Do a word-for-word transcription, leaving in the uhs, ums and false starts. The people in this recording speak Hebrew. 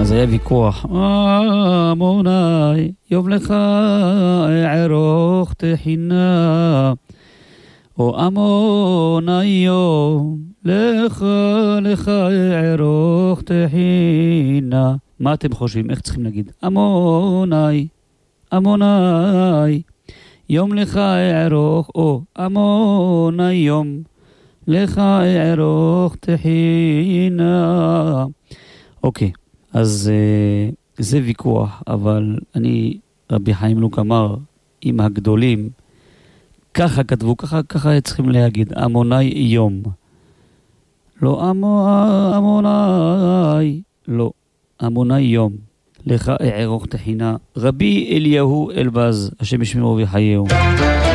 אז היה ויכוח. עמוני, יום לך אערוך תחינה, או עמוני יום לך, לך אערוך תחינה. מה אתם חושבים? איך צריכים להגיד? עמוני, עמוני, יום לך אערוך, או עמוני יום לך אערוך תחינה. אוקיי, אז uh, זה ויכוח, אבל אני, רבי חיים לוק אמר, עם הגדולים, ככה כתבו, ככה, ככה צריכים להגיד, עמוני יום. לא עמו, עמוני, לא, עמוני יום. לך אערוך תחינה. רבי אליהו אלבז, השם ישמרו ויחייהו.